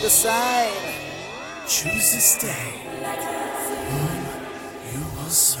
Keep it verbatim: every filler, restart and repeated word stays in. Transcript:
Decide. Choose this day whom you will serve.